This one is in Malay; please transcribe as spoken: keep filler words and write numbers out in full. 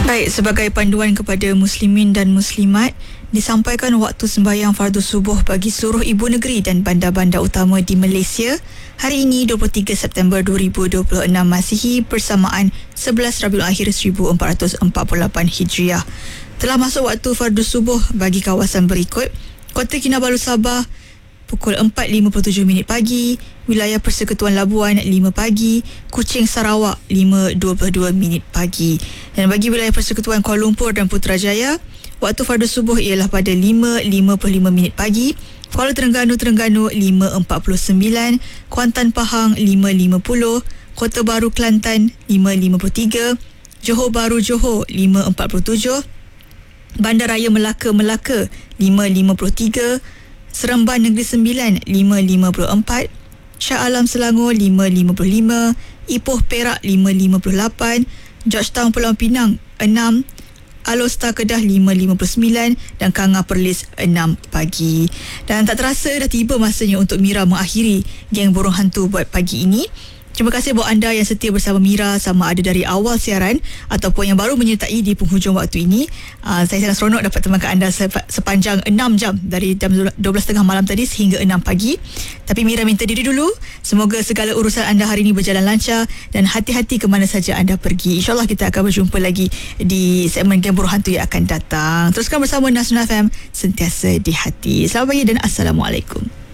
Baik, sebagai panduan kepada muslimin dan muslimat, disampaikan waktu sembahyang fardu subuh bagi seluruh ibu negeri dan bandar-bandar utama di Malaysia hari ini dua puluh tiga September dua ribu dua puluh enam Masihi bersamaan sebelas Rabiul Akhir seribu empat ratus empat puluh lapan Hijriah. Telah masuk waktu fardu subuh bagi kawasan berikut: Kota Kinabalu Sabah pukul empat lima puluh tujuh minit pagi, wilayah Persekutuan Labuan lima pagi, Kuching Sarawak lima dua puluh dua minit pagi. Dan bagi wilayah Persekutuan Kuala Lumpur dan Putrajaya, waktu fardu subuh ialah pada lima lima puluh lima minit pagi, Kuala Terengganu Terengganu lima empat puluh sembilan, Kuantan Pahang lima lima puluh, Kota Baru Kelantan lima lima puluh tiga, Johor Bahru Johor lima empat puluh tujuh, Bandaraya Melaka Melaka lima lima puluh tiga, Seremban Negeri Sembilan lima lima puluh empat, Shah Alam Selangor lima lima puluh lima, Ipoh Perak lima lima puluh lapan, Georgetown Pulau Pinang enam, Alor Star Kedah lima lima puluh sembilan dan Kanga Perlis enam pagi. Dan tak terasa dah tiba masanya untuk Mira mengakhiri Geng Burung Hantu buat pagi ini. Terima kasih buat anda yang setia bersama Mira sama ada dari awal siaran ataupun yang baru menyertai di penghujung waktu ini. Uh, saya sangat seronok dapat temankan anda sepanjang enam jam dari jam dua belas tiga puluh malam tadi sehingga enam pagi. Tapi Mira minta diri dulu. Semoga segala urusan anda hari ini berjalan lancar dan hati-hati ke mana saja anda pergi. InsyaAllah kita akan berjumpa lagi di segmen Geng Burung Hantu yang akan datang. Teruskan bersama Nasional F M, sentiasa di hati. Selamat pagi dan Assalamualaikum.